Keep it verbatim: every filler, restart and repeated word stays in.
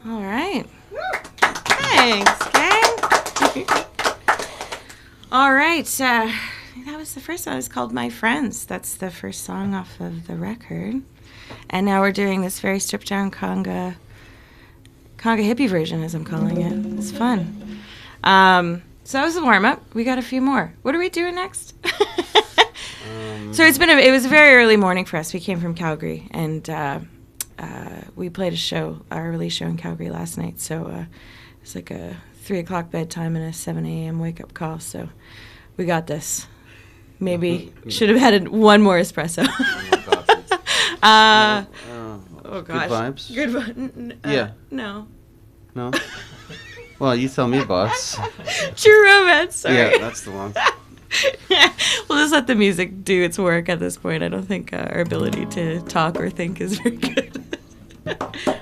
All right. Thanks, gang. All right. Uh, that was the first one. It's called My Friends. That's the first song off of the record. And now we're doing this very stripped down conga, conga hippie version, as I'm calling it. It's fun. Um, so that was the warm up. We got a few more. What are we doing next? um, so it's been a, it was a very early morning for us. We came from Calgary, and uh, uh, we played a show, our release show in Calgary last night. So uh, it's like a three o'clock bedtime and a seven a.m. wake up call. So we got this. Maybe should have had one more espresso. uh, oh, oh gosh. Good vibes. Good vibes. Uh, yeah. No. No. Well, you tell me, boss. True Romance. Sorry. Yeah, that's the one. We'll just let the music do its work at this point. I don't think uh, our ability to talk or think is very good.